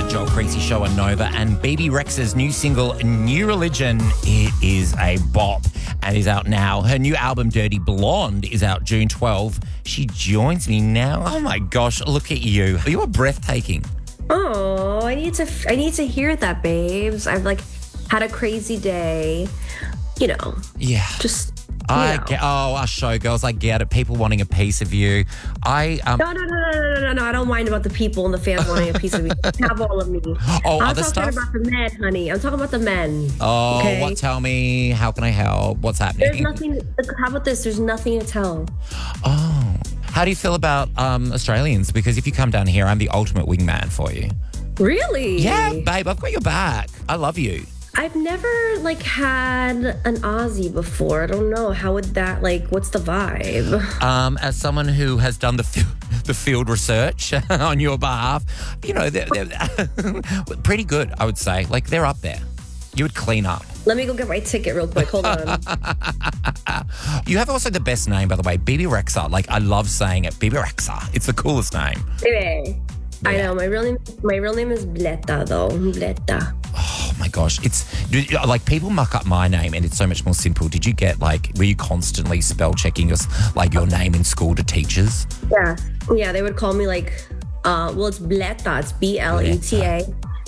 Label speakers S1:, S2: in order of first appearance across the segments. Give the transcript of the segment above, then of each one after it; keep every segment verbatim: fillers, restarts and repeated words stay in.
S1: the Joel Creasy Show on Nova, and Bebe Rexha's new single, New Religion, it is a bop and is out now. Her new album, Dirty Blonde, is out June twelfth. She joins me now. Oh my gosh, look at you. You are breathtaking.
S2: Oh, I need to I need to hear that, babes. I've like had a crazy day. You know.
S1: Yeah.
S2: Just
S1: I
S2: know.
S1: get, oh, us showgirls, I get it. People wanting a piece of you. I um.
S2: No, no, no, no, no, no, no. I don't mind about the people and the fans wanting a piece of me. Have all of me.
S1: Oh,
S2: I'm
S1: other
S2: talking
S1: stuff?
S2: about the men, honey. I'm talking about the men.
S1: Oh,
S2: okay?
S1: what? Tell me. How can I help? What's happening?
S2: There's nothing. How about this? There's nothing to tell.
S1: Oh. How do you feel about um, Australians? Because if you come down here, I'm the ultimate wingman for you.
S2: Really?
S1: Yeah, babe, I've got your back. I love you.
S2: I've never like had an Aussie before. I don't know. How would that like? What's the vibe?
S1: Um, as someone who has done the fi- the field research on your behalf, you know, they're, they're pretty good, I would say. Like, they're up there. You would clean up.
S2: Let me go get my ticket real quick. Hold on.
S1: You have also the best name, by the way, Bebe Rexha. Like, I love saying it, Bebe Rexha. It's the coolest name.
S2: Baby. I know my real name. My real name is Bleta, though. Bleta.
S1: Oh my gosh, it's like people muck up my name, and it's so much more simple. Did you get like? Were you constantly spell checking your like your name in school to teachers?
S2: Yeah, yeah. They would call me like, uh, well, it's Bleta. It's B L E T A.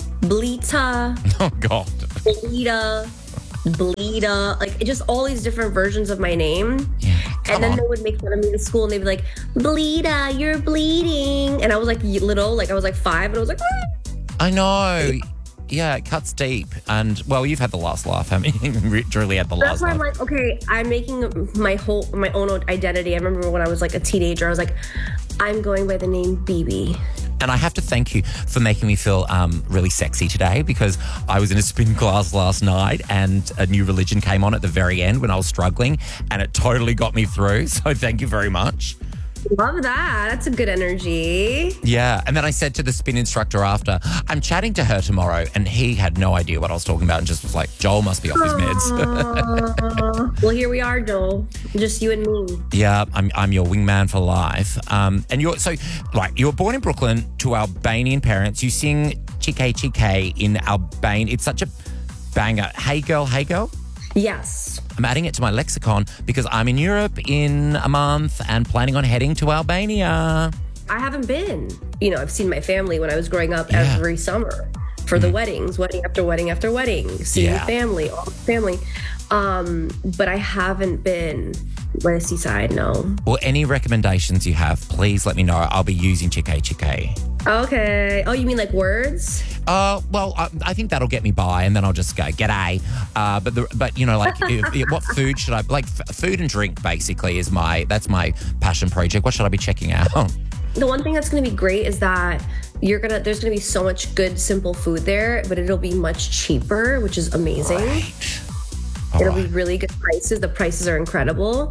S2: Bleta.
S1: Oh God.
S2: Bleta. Bleeda, like just all these different versions of my name.
S1: Yeah,
S2: and then
S1: on.
S2: they would make fun of me in school, and they'd be like, Bleeda, you're bleeding. And I was like little, like I was like five, and I was like, ah.
S1: I know. Yeah, it cuts deep. And well, you've had the last laugh. I mean, truly had the
S2: That's
S1: last
S2: why
S1: laugh.
S2: I'm like, okay, I'm making my whole my own identity. I remember when I was like a teenager, I was like, I'm going by the name Bebe.
S1: And I have to thank you for making me feel um, really sexy today, because I was in a spin class last night and a New Religion came on at the very end when I was struggling, and it totally got me through. So thank you very much.
S2: Love that. That's a good energy.
S1: Yeah. And then I said to the spin instructor after, I'm chatting to her tomorrow, and he had no idea what I was talking about and just was like, Joel must be off his meds.
S2: Uh, well, here we are, Joel. Just you and me.
S1: Yeah, I'm I'm your wingman for life. Um, and you're so like you were born in Brooklyn to Albanian parents. You sing Chike Chike in Albanian. It's such a banger. Hey girl, hey girl.
S2: Yes.
S1: I'm adding it to my lexicon because I'm in Europe in a month and planning on heading to Albania.
S2: I haven't been. You know, I've seen my family when I was growing up
S1: Yeah.
S2: every summer for the weddings, wedding after wedding after wedding, seeing
S1: Yeah.
S2: family, all the family. Um, but I haven't been by the seaside, no.
S1: Well, any recommendations you have, please let me know. I'll be using Chike Chike.
S2: Okay. Oh, you mean like words?
S1: Uh, well, I, I think that'll get me by, and then I'll just go, g'day. Uh, but, the, but you know, like, if, if- what food should I, like, f- food and drink, basically, is my, that's my passion project. What should I be checking out?
S2: The one thing that's going to be great is that you're going to, there's going to be so much good, simple food there, but it'll be much cheaper, which is amazing.
S1: Right.
S2: It'll
S1: All
S2: be
S1: right.
S2: really good prices. The prices are incredible.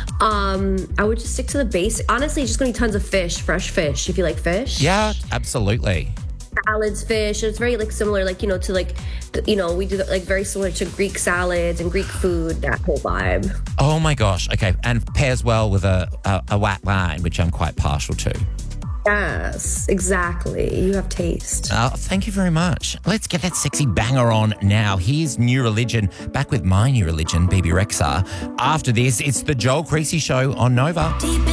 S2: Um, I would just stick to the basic. Honestly, just going to be tons of fish, fresh fish, if you like fish.
S1: Yeah, absolutely.
S2: Salads, fish. It's very like similar, like, you know, to like, the, you know, we do like very similar to Greek salads and Greek food, that whole vibe.
S1: Oh my gosh. Okay. And pairs well with a, a, a white wine, which I'm quite partial to.
S2: Yes, exactly. You have taste.
S1: Oh, thank you very much. Let's get that sexy banger on now. Here's New Religion, back with my New Religion, Bebe Rexha. After this, it's the Joel Creasy Show on Nova.